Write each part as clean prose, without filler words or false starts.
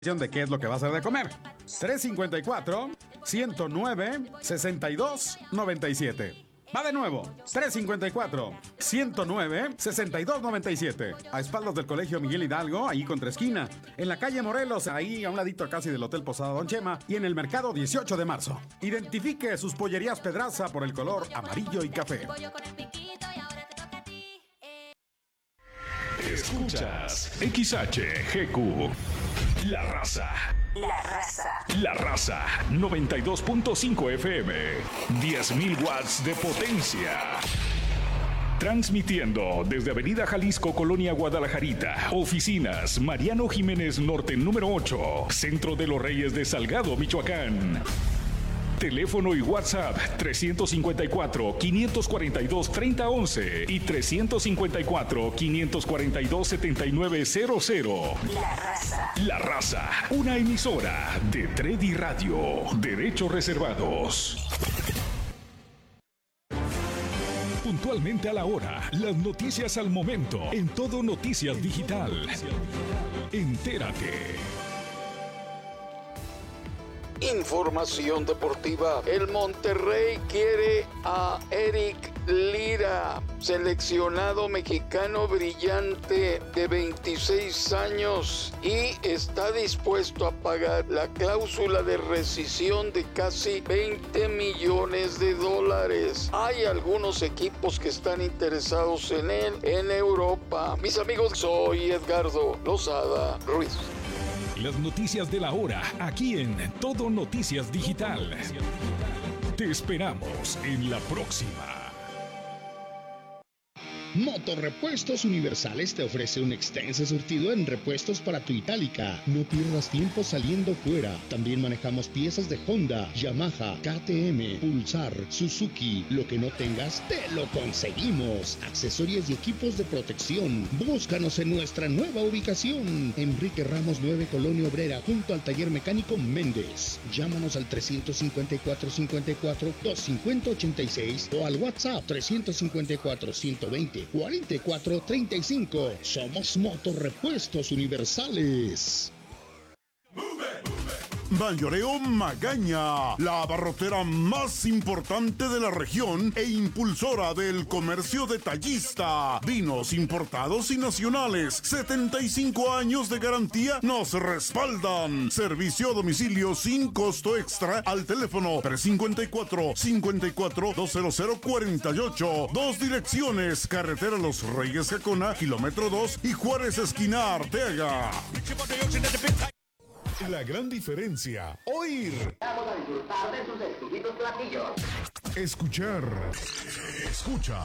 de qué es lo que va a hacer de comer. 354-109-6297. Va de nuevo. 354-109-6297. A espaldas del Colegio Miguel Hidalgo, ahí contra esquina. En la calle Morelos, ahí a un ladito casi del Hotel Posada Don Chema. Y en el mercado 18 de marzo. Identifique sus pollerías Pedraza por el color amarillo y café. Escuchas XHGQ. La Raza. La Raza. La Raza 92.5 FM. 10.000 watts de potencia. Transmitiendo desde Avenida Jalisco, Colonia Guadalajarita. Oficinas Mariano Jiménez Norte número 8. Centro de los Reyes de Salgado, Michoacán. Teléfono y WhatsApp 354-542-3011 y 354-542-7900. La Raza. La Raza, una emisora de Tredi Radio. Derechos reservados. Puntualmente a la hora, las noticias al momento, en Todo Noticias Digital. Entérate. Información deportiva. El Monterrey quiere a Eric Lira, seleccionado mexicano brillante de 26 años, y está dispuesto a pagar la cláusula de rescisión de casi $20 millones. Hay algunos equipos que están interesados en él en Europa. Mis amigos, soy Edgardo Lozada Ruiz. Las noticias de la hora, aquí en Todo Noticias Digital. Te esperamos en la próxima. Motorrepuestos Universales te ofrece un extenso surtido en repuestos para tu Itálica. No pierdas tiempo saliendo fuera. También manejamos piezas de Honda, Yamaha, KTM, Pulsar, Suzuki. Lo que no tengas, te lo conseguimos. Accesorios y equipos de protección. Búscanos en nuestra nueva ubicación. Enrique Ramos 9, Colonia Obrera, junto al Taller Mecánico Méndez. Llámanos al 354-54-250-86 o al WhatsApp 354-120. 4435. Somos Motorrepuestos Universales. Mayoreo Magaña, la abarrotera más importante de la región e impulsora del comercio detallista. Vinos importados y nacionales, 75 años de garantía nos respaldan. Servicio a domicilio sin costo extra al teléfono 354-54-20048. Dos direcciones, carretera Los Reyes Jacona, kilómetro 2 y Juárez esquina Arteaga. La gran diferencia, oír. Vamos a disfrutar de sus exquisitos platillos. Escuchar. Escucha.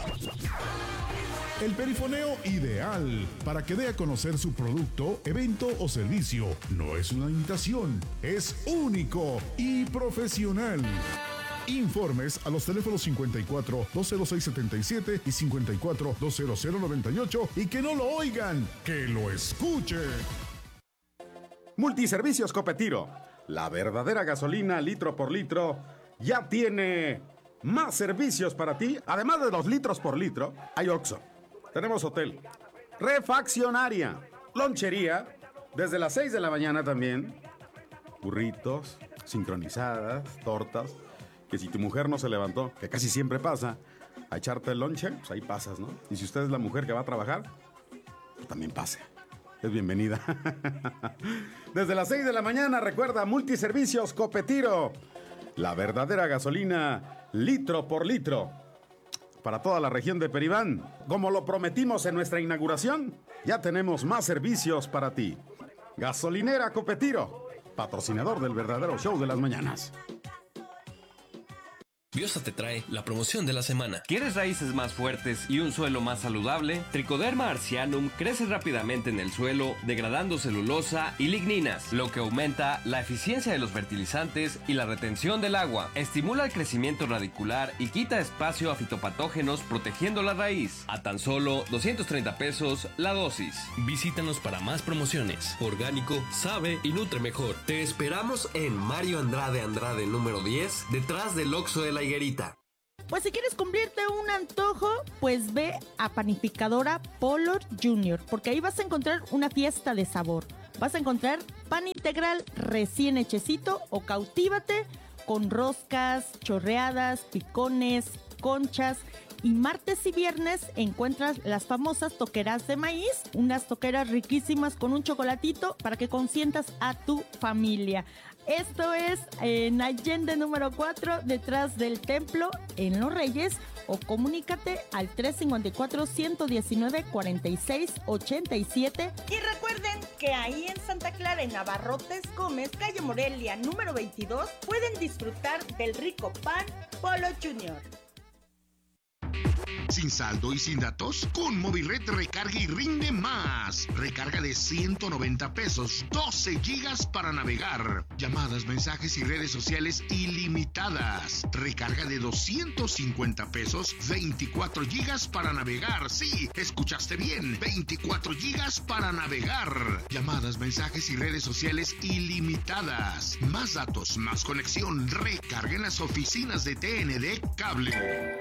El perifoneo ideal para que dé a conocer su producto, evento o servicio. No es una imitación, es único y profesional. Informes a los teléfonos 54-206-77 y 54-200-98 y que no lo oigan, que lo escuchen. Multiservicios Copetiro, la verdadera gasolina litro por litro, ya tiene más servicios para ti. Además de los litros por litro, hay Oxxo, tenemos hotel, refaccionaria, lonchería, desde las 6 de la mañana también, burritos, sincronizadas, tortas, que si tu mujer no se levantó, que casi siempre pasa, a echarte el lonche, pues ahí pasas, ¿no? Y si usted es la mujer que va a trabajar, pues también pase. Es bienvenida. Desde las 6 de la mañana, recuerda, Multiservicios Copetiro. La verdadera gasolina, litro por litro. Para toda la región de Peribán. Como lo prometimos en nuestra inauguración, ya tenemos más servicios para ti. Gasolinera Copetiro, patrocinador del verdadero show de las mañanas. Biosa te trae la promoción de la semana. ¿Quieres raíces más fuertes y un suelo más saludable? Trichoderma Arcianum crece rápidamente en el suelo, degradando celulosa y ligninas, lo que aumenta la eficiencia de los fertilizantes y la retención del agua. Estimula el crecimiento radicular y quita espacio a fitopatógenos, protegiendo la raíz. A tan solo 230 pesos la dosis. Visítanos para más promociones. Orgánico, sabe y nutre mejor. Te esperamos en Mario Andrade número 10, detrás del Oxxo de la Higuerita. Pues si quieres cumplirte un antojo, pues ve a Panificadora Polo Junior, porque ahí vas a encontrar una fiesta de sabor. Vas a encontrar pan integral recién hechecito o cautívate con roscas, chorreadas, picones, conchas. Y martes y viernes encuentras las famosas toqueras de maíz, unas toqueras riquísimas con un chocolatito para que consientas a tu familia. Esto es en Allende número 4, detrás del templo, en Los Reyes, o comunícate al 354-119-4687. Y recuerden que ahí en Santa Clara, en Navarrotes Gómez, calle Morelia, número 22, pueden disfrutar del rico pan Polo Junior. ¿Sin saldo y sin datos? Con Movilred recarga y rinde más. Recarga de 190 pesos, 12 gigas para navegar. Llamadas, mensajes y redes sociales ilimitadas. Recarga de 250 pesos, 24 gigas para navegar. Sí, escuchaste bien, 24 gigas para navegar. Llamadas, mensajes y redes sociales ilimitadas. Más datos, más conexión. Recarga en las oficinas de TND Cable.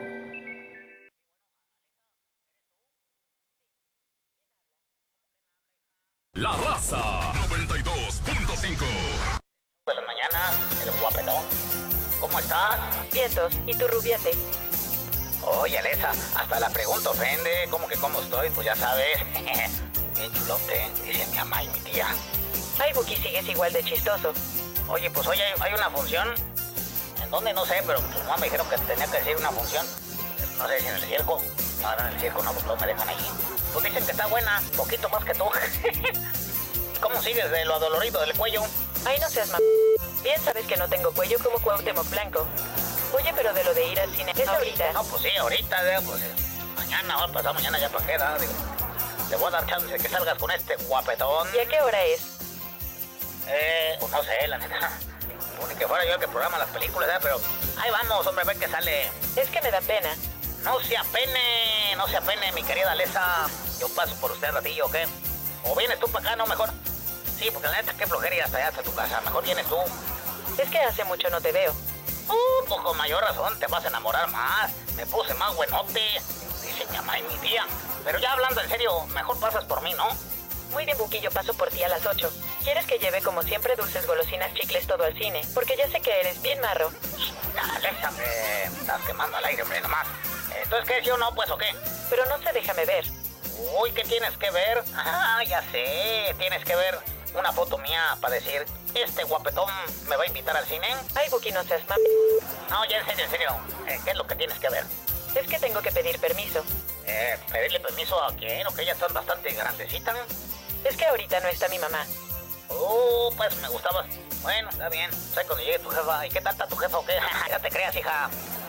La Raza 92.5. De la mañana, el guapetón. ¿Cómo estás? Vientos, ¿y tu rubiate? Oye, Alesa, hasta la pregunta ofende. ¿Cómo que cómo estoy? Pues ya sabes. Bien chulote, dice mi mamá y mi tía. Ay, Buki, sigues igual de chistoso. Oye, pues hoy hay una función. ¿En dónde? No sé, pero tu mamá me dijeron que tenía que decir una función. No sé si en el circo. No, en el circo no, pues no me dejan ahí. Pues dicen que está buena, poquito más que tú. ¿Cómo sigues de lo adolorido del cuello? Ay, no seas Bien sabes que no tengo cuello como Cuauhtémoc Blanco. Oye, pero de lo de ir al cine, ¿es ahorita? No, pues sí, ahorita, pues mañana, o pasado mañana ya para qué, ¿no? Digo, te voy a dar chance de que salgas con este guapetón. ¿Y a qué hora es? Pues no sé, la neta. Ni que fuera yo el que programa las películas, pero ahí vamos, hombre, ve que sale. Es que me da pena. No se apene, mi querida Alesa. Yo paso por usted ratillo, ¿qué? ¿O vienes tú para acá, no? Mejor. Sí, porque la neta, qué flojería ir hasta allá, hasta tu casa. Mejor vienes tú. Es que hace mucho no te veo. Pues con mayor razón te vas a enamorar más. Me puse más buenote, dice mi mamá y mi tía. Pero ya hablando en serio, mejor pasas por mí, ¿no? Muy bien, Buki, yo paso por ti a las 8. ¿Quieres que lleve como siempre dulces, golosinas, chicles, todo al cine? Porque ya sé que eres bien marro. Alexa, me estás quemando al aire, hombre, nomás. ¿Entonces qué, sí o no, pues, o qué? Pero no sé, déjame ver. Uy, ¿qué tienes que ver? Ah, ya sé, tienes que ver una foto mía para decir, este guapetón me va a invitar al cine. Ay, Buki, no seas No, ya en serio, ¿qué es lo que tienes que ver? Es que tengo que pedir permiso. ¿Pedirle permiso a quién? ¿O que ya están bastante grandecitas? Es que ahorita no está mi mamá. Pues me gustaba. Bueno, está bien. Sé cuando llegue tu jefa. ¿Y qué tal está tu jefa o qué? Ya te creas, hija.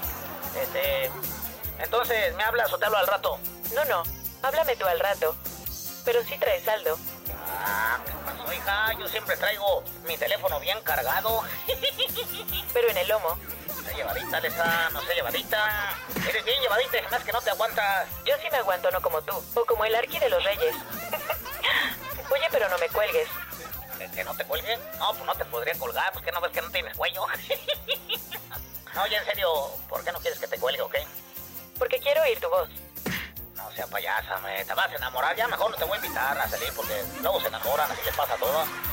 Entonces, ¿me hablas o te hablo al rato? No, háblame tú al rato. Pero sí traes saldo. ¿Qué pasó, hija? Yo siempre traigo mi teléfono bien cargado. Pero en el lomo. No sé llevadita, Alesa, no sé llevadita. Eres bien llevadita, es más que no te aguantas. Yo sí me aguanto, no como tú. O como el Arqui de los Reyes. Oye, pero no me cuelgues. ¿Que no te cuelgue? No, pues no te podría colgar, pues que no ves que no tienes cuello. No, ya en serio, ¿por qué no quieres que te cuelgue o qué? Porque quiero oír tu voz. No sea payasa, te vas a enamorar. Ya mejor no te voy a invitar a salir porque luego se enamoran, así les pasa a todos.